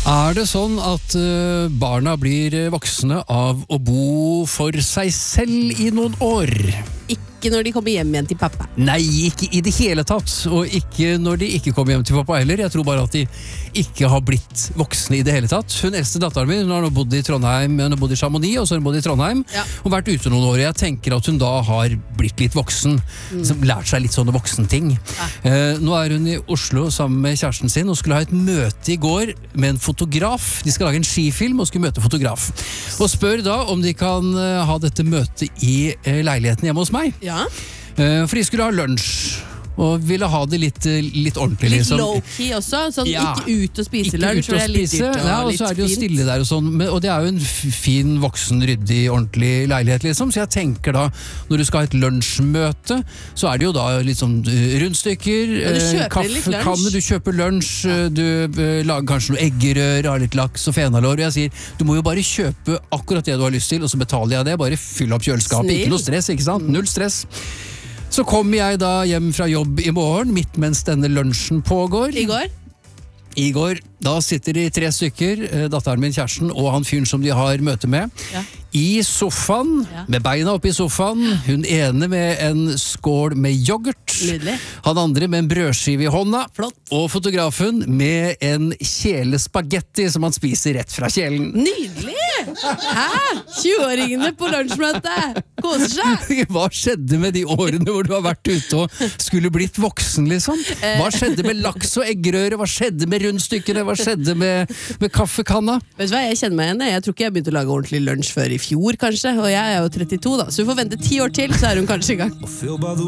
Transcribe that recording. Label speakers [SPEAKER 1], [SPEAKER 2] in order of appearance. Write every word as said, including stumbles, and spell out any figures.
[SPEAKER 1] Er det sånn at uh, barna blir voksne av å bo for seg selv i noen år?
[SPEAKER 2] Ikke når de kommer hjem igjen til pappa.
[SPEAKER 1] Nei, ikke i det hele tatt. Og ikke når de ikke kommer hjem til pappa heller. Jeg tror bare at de ikke har blitt voksne i det hele tatt. Hun eldste datteren min, hun har nå bodd i Trondheim, hun har bodd i Chamonix, og så har hun bodd i Trondheim. Ja. Og vært ute noen år. Jeg tenker at hun da har blitt litt voksen. Mm. Som lært seg litt sånne voksenting. Ja. Uh, nå er hun i Oslo sammen med kjæresten sin, og skulle ha et møte i går med en fotograf. De skal lage en skifilm og skulle møte fotograf. Og spør da om de kan uh, ha dette møtet i uh, leiligheten hjemme hos meg.
[SPEAKER 2] Ja.
[SPEAKER 1] Uh, for de skulle ha lunsj og ville ha det litt, litt ordentlig.
[SPEAKER 2] Litt
[SPEAKER 1] liksom.
[SPEAKER 2] low-key også, sånn ja. Ikke ut og spise
[SPEAKER 1] ikke
[SPEAKER 2] lunsj,
[SPEAKER 1] ut og spise, og, ja, og så er det jo stille der og sånn, men, og det er jo en fin, voksen, ryddig, ordentlig leilighet liksom, så jeg tenker da, når du skal ha et lunsjmøte, så er det jo da litt sånn rundstykker,
[SPEAKER 2] ja,
[SPEAKER 1] kaffekanne, du kjøper lunsj, du lager kanskje noe eggerør, har litt laks og fenalår, og jeg sier, du må jo bare kjøpe akkurat det du har lyst til, og så betaler jeg det, bare fyll opp kjøleskapet, ikke noe stress, ikke sant? Null stress. Så kommer jeg da hjem fra jobb i morgen, midt mens denne lunsjen pågår.
[SPEAKER 2] I går?
[SPEAKER 1] I går. Da sitter de tre stykker, datteren min, kjæresten, og han fyren som de har møte med, ja. I sofaen, ja. Med beina oppe i sofaen, hun ene med en skål med yoghurt,
[SPEAKER 2] Nydelig.
[SPEAKER 1] Han andre med en brødskive i hånda,
[SPEAKER 2] Flott.
[SPEAKER 1] Og fotografen med en kjele spagetti som han spiser rett fra kjelen.
[SPEAKER 2] Nydelig! Hæ? tjue-åringene på lunsjmøte! Koser seg!
[SPEAKER 1] Hva skjedde med de årene hvor du har vært ute og skulle blitt voksen, liksom? Hva skjedde med laks og eggerøre? Hva skjedde med rundstykkene? Hva skjedde med, med kaffekanna?
[SPEAKER 2] Vet du hva, jeg kjenner meg igjen. Jeg tror ikke jeg begynte å lage ordentlig lunsj før i fjor, kanskje. Og jeg er jo trettito, da. Så hun får vente ti år til, så er hun kanskje i gang.